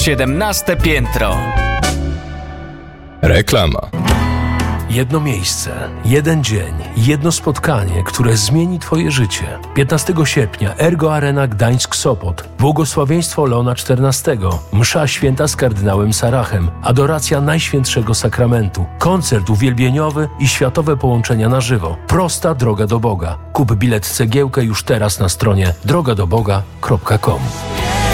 17 piętro. Reklama. Jedno miejsce, jeden dzień, jedno spotkanie, które zmieni Twoje życie. 15 sierpnia Ergo Arena Gdańsk-Sopot. Błogosławieństwo Leona XIV. Msza święta z kardynałem Sarachem. Adoracja Najświętszego Sakramentu. Koncert uwielbieniowy i światowe połączenia na żywo. Prosta droga do Boga. Kup bilet cegiełkę już teraz na stronie drogadoboga.com.